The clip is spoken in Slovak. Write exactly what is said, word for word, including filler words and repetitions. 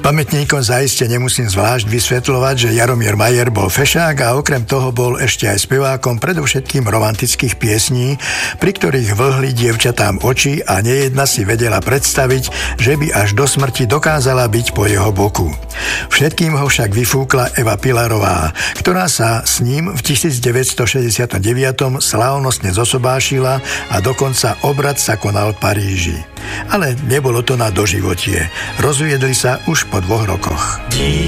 Pamätníkom zaiste nemusím zvlášť vysvetľovať, že Jaromír Majer bol fešák a okrem toho bol ešte aj spevákom predovšetkým romantických piesní, pri ktorých vlhli dievčatám oči a nejedna si vedela predstaviť, že by až do smrti dokázala byť po jeho boku. Všetkým ho však vyfúkla Eva Pilarová, ktorá sa s ním v devätnásťstošesťdesiatdeväť slávnostne zosobášila a dokonca obrad sa konal v Paríži. Ale nebolo to na doživotie. Rozviedli sa už po dvoch rokoch.